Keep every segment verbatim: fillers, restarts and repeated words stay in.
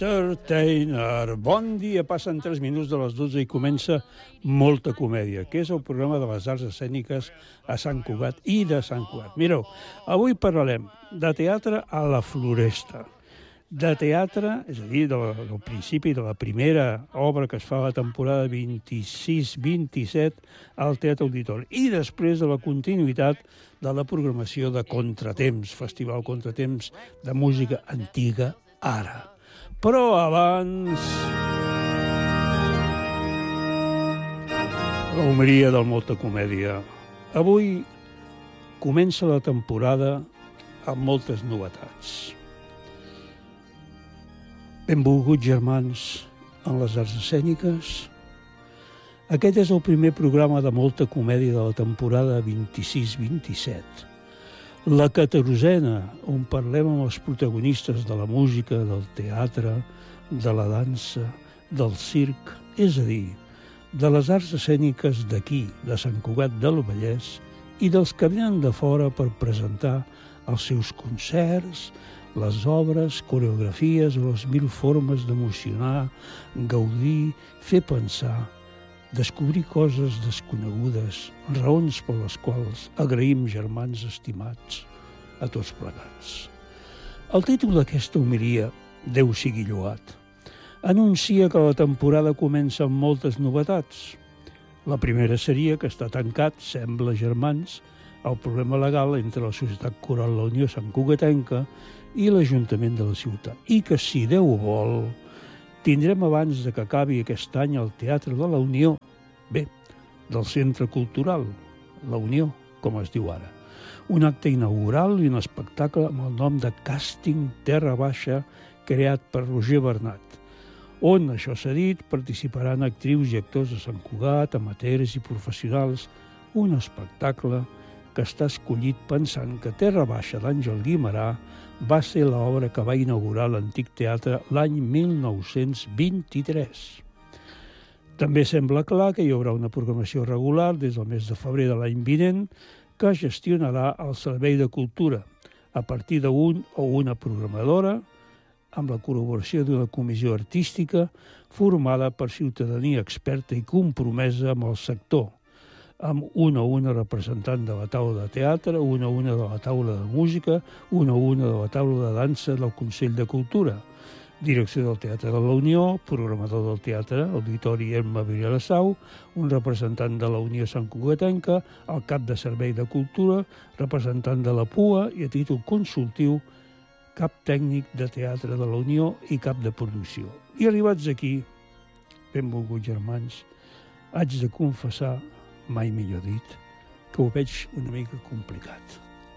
Entertainer. Bon dia, passen tres minuts de les dotze i comença Molta Comèdia, que és el programa de les arts escèniques a Sant Cugat i de Sant Cugat. Mireu, avui parlarem de teatre a la Floresta, de teatre, és a dir, del, del principi de la primera obra que es fa a la temporada vint-i-sis vint-i-set al Teatre Auditori, i després de la continuïtat de la programació de Contratemps, Festival Contratemps de música antiga ara. Però abans... la homeria del Molta Comèdia. Avui comença la temporada amb moltes novetats. Benvolguts germans en les arts escèniques. Aquest és el primer programa de Molta Comèdia de la temporada vint-i-sis vint-i-set. La catorzena, on parlem amb els protagonistes de la música, del teatre, de la dansa, del circ, és a dir, de les arts escèniques d'aquí, de Sant Cugat del Vallès, i dels que venen de fora per presentar els seus concerts, les obres, coreografies o les mil formes d'emocionar, gaudir, fer pensar, descobrir coses desconegudes, raons per les quals agraïm, germans estimats, a tots plegats. El títol d'aquesta homeria, Déu sigui lloat, anuncia que la temporada comença amb moltes novetats. La primera seria que està tancat, sembla, germans, el problema legal entre la Societat Coral La Unió Sant Cugatenca i l'Ajuntament de la ciutat, i que, si Déu vol, tindrem abans de que acabi aquest any el Teatre de la Unió, bé, del Centre Cultural, la Unió, com es diu ara. Un acte inaugural i un espectacle amb el nom de Càsting Terra Baixa, creat per Roger Bernat, on, això s'ha dit, participaran actrius i actors de Sant Cugat, amateurs i professionals, un espectacle que està escollit pensant que Terra Baixa d'Àngel Guimerà va ser l'obra que va inaugurar l'antic teatre l'any mil nou-cents vint-i-tres. També sembla clar que hi haurà una programació regular des del mes de febrer de l'any vinent que gestionarà el Servei de Cultura a partir d'un o una programadora amb la col·laboració d'una comissió artística formada per ciutadania experta i compromesa amb el sector, amb una o una representant de la taula de teatre, una o una de la taula de música, una o una de la taula de dansa del Consell de Cultura, direcció del Teatre de la Unió, programador del Teatre Auditori Emma Vilassau, un representant de la Unió Sant Cugatenca, el cap de Servei de Cultura, representant de la P U A i a títol consultiu, cap tècnic de teatre de la Unió i cap de producció. I arribats aquí, benvolguts germans, haig de confessar, mai millor dit, que ho veig una mica complicat.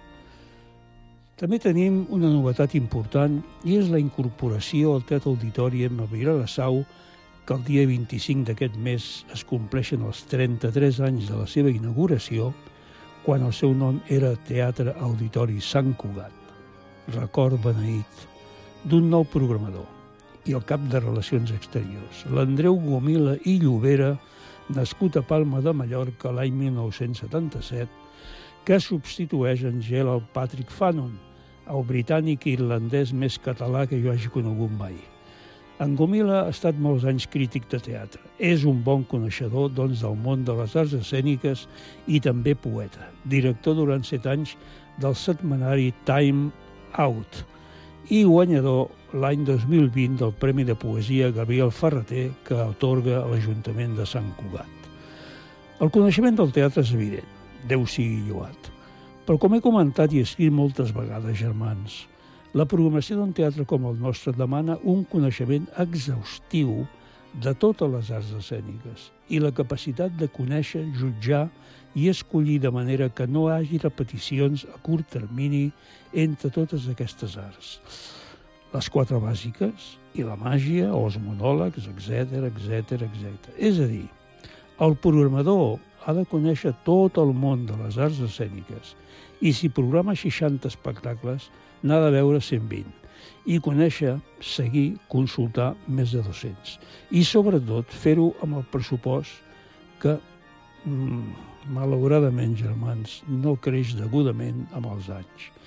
També tenim una novetat important i és la incorporació al Teatre Auditori Emma Vilassau, que el dia vint-i-cinc d'aquest mes es compleixen els trenta-tres anys de la seva inauguració, quan el seu nom era Teatre Auditori Sant Cugat. Record beneït d'un nou programador i el cap de Relacions Exteriors, l'Andreu Gomila i Llobera, nascut a Palma de Mallorca l'any mil nou-cents setanta-set, que substitueix Angela Patrick Fanon, el britànic i irlandès més català que jo hagi conegut mai. En Gomila ha estat molts anys crític de teatre. És un bon coneixedor, doncs, del món de les arts escèniques i també poeta. Director durant set anys del setmanari Time Out i guanyador l'any dos mil vint del Premi de Poesia Gabriel Ferrater que atorga a l'Ajuntament de Sant Cugat. El coneixement del teatre és evident, Déu sigui lloat. Però com he comentat i escrit moltes vegades, germans, la programació d'un teatre com el nostre demana un coneixement exhaustiu de totes les arts escèniques i la capacitat de conèixer, jutjar i escollir de manera que no hi hagi repeticions a curt termini entre totes aquestes arts. Les quatre bàsiques i la màgia o els monòlegs, etcètera, etcètera, etcètera. És a dir, el programador ha de conèixer tot el món de les arts escèniques i si programa seixanta espectacles n'ha de veure cent vint i conèixer, seguir, consultar més de dos-cents. I sobretot fer-ho amb el pressupost que, malauradament, germans, no creix degudament amb els anys.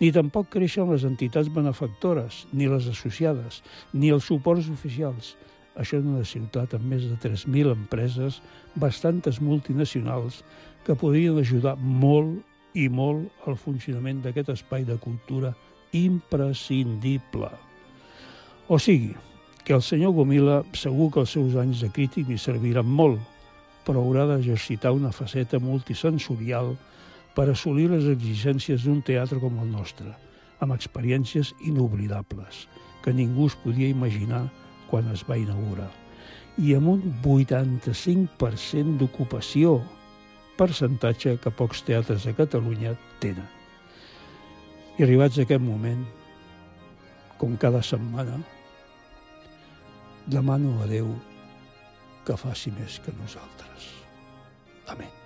Ni tampoc creixen les entitats benefactores, ni les associades, ni els suports oficials. Això en una ciutat amb més de tres mil empreses, bastantes multinacionals, que podrien ajudar molt i molt al funcionament d'aquest espai de cultura imprescindible. O sigui, que el senyor Gomila segur que els seus anys de crític li serviran molt, però haurà d'exercitar una faceta multisensorial per assolir les exigències d'un teatre com el nostre, amb experiències inoblidables, que ningú es podia imaginar quan es va inaugurar, i amb un vuitanta-cinc per cent d'ocupació, percentatge que pocs teatres de Catalunya tenen. I arribats a aquest moment, com cada setmana, demano a Déu que faci més que nosaltres. Amén.